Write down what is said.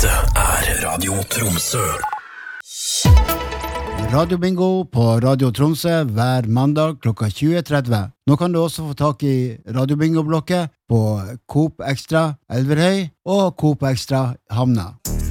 Dette Radio Tromsø. Radio Bingo på Radio Tromsø hver mandag klokka 20.30. Nå kan du også få tak i Radio Bingo-blokket på Coop Extra Elverhøy og Coop Extra Hamna.